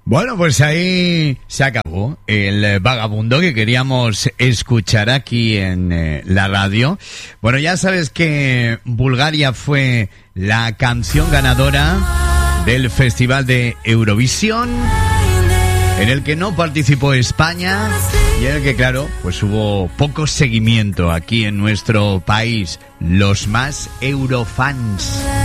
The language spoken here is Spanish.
Bueno, pues ahí se acabó el vagabundo que queríamos escuchar aquí en la radio. Bueno, ya sabes que Bulgaria fue la canción ganadora del Festival de Eurovisión, en el que no participó España y en el que, claro, pues hubo poco seguimiento aquí en nuestro país, los más eurofans.